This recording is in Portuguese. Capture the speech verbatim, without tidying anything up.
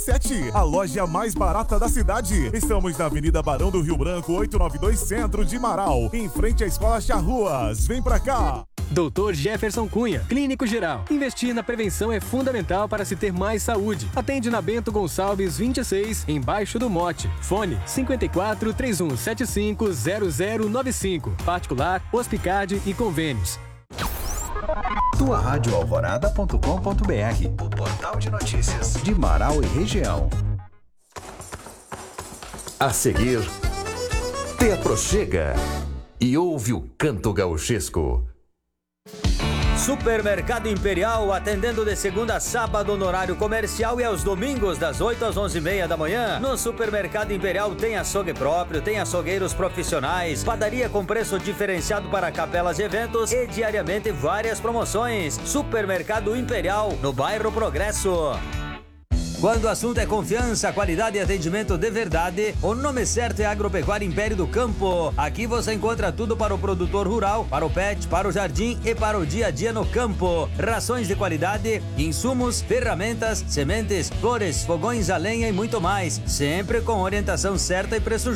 Sete, a loja mais barata da cidade. Estamos na Avenida Barão do Rio Branco, oitocentos e noventa e dois, Centro de Marau, em frente à Escola Charruas. Vem pra cá! doutor Jefferson Cunha, Clínico Geral. Investir na prevenção é fundamental para se ter mais saúde. Atende na Bento Gonçalves vinte e seis, embaixo do Mote. Fone cinco quatro, três um sete cinco, zero zero nove cinco. Particular, Hospicard e convênios. tua rádio alvorada ponto com ponto br, o portal de notícias de Marau e região. A seguir, te aproxega e ouve o canto gauchesco. Supermercado Imperial, atendendo de segunda a sábado no horário comercial e aos domingos das oito às onze e meia da manhã. No Supermercado Imperial tem açougue próprio, tem açougueiros profissionais, padaria com preço diferenciado para capelas e eventos e diariamente várias promoções. Supermercado Imperial, no bairro Progresso. Quando o assunto é confiança, qualidade e atendimento de verdade, o nome certo é Agropecuária Império do Campo. Aqui você encontra tudo para o produtor rural, para o pet, para o jardim e para o dia a dia no campo. Rações de qualidade, insumos, ferramentas, sementes, flores, fogões a lenha e muito mais. Sempre com orientação certa e preço